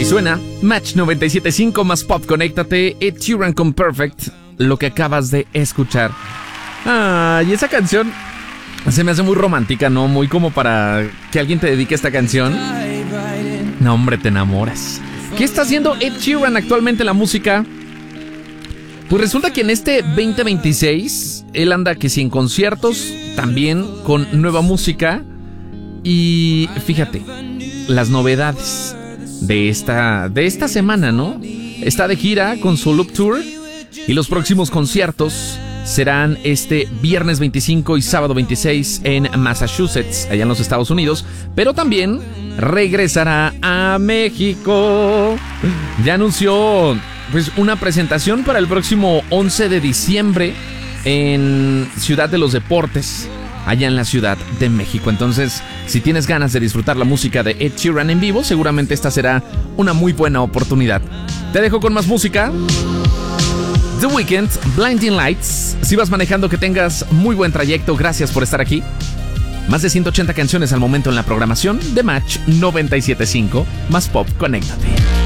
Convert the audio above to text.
Suena Match 97.5 más pop. Conéctate, Ed Sheeran con Perfect, lo que acabas de escuchar. Y esa canción se me hace muy romántica, ¿no? Muy como para que alguien te dedique esta canción. No, hombre, te enamoras. ¿Qué está haciendo Ed Sheeran actualmente en la música? Pues resulta que en este 2026 él anda que si en conciertos, también con nueva música. Y fíjate, las novedades de esta semana, ¿no? Está de gira con su Loop Tour y los próximos conciertos serán este viernes 25 y sábado 26 en Massachusetts, allá en los Estados Unidos, pero también regresará a México. Ya anunció pues una presentación para el próximo 11 de diciembre en Ciudad de los Deportes, allá en la Ciudad de México. Entonces, si tienes ganas de disfrutar la música de Ed Sheeran en vivo, seguramente esta será una muy buena oportunidad. Te dejo con más música. The Weeknd, Blinding Lights. Si vas manejando, que tengas muy buen trayecto. Gracias por estar aquí. Más de 180 canciones al momento en la programación de Match 97.5 más pop. Conéctate.